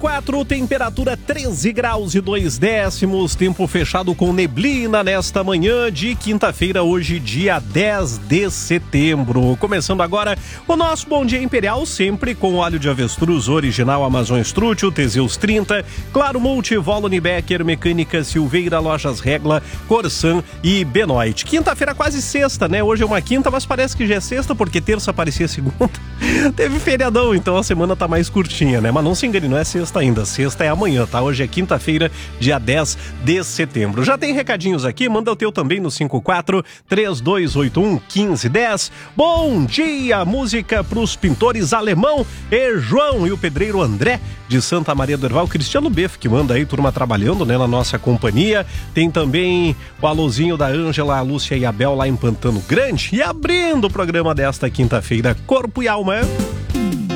5:04, temperatura 13 graus e 2 décimos, tempo fechado com neblina nesta manhã de quinta-feira, hoje dia 10 de setembro. Começando agora o nosso Bom Dia Imperial, sempre com óleo de avestruz original Amazon Strútil, Teseus 30, Claro Multivolo, Unibecker, Mecânica Silveira, Lojas Regla, Corsan e Benoit. Quinta-feira quase sexta, né? Hoje é uma quinta, mas parece que já é sexta, porque terça parecia segunda. Teve feriadão, então a semana tá mais curtinha, né? Mas não se engane, não é sexta ainda, sexta é amanhã, tá? Hoje é quinta-feira, dia 10 de setembro. Já tem recadinhos aqui, manda o teu também no 54-3281-1510. Bom dia, música pros pintores Alemão e João e o pedreiro André de Santa Maria do Herval, Cristiano Beff, que manda aí, turma trabalhando, né, na nossa companhia. Tem também o alôzinho da Ângela, a Lúcia e a Bel lá em Pantano Grande. E abrindo o programa desta quinta-feira, Corpo e Alma.